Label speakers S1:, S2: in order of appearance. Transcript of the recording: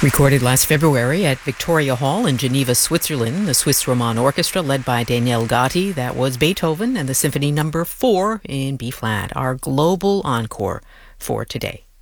S1: Recorded last February at Victoria Hall in Geneva, Switzerland, the Swiss Roman Orchestra led by Daniel Gatti. That was Beethoven and the Symphony No. 4 in B-flat, our global encore for today.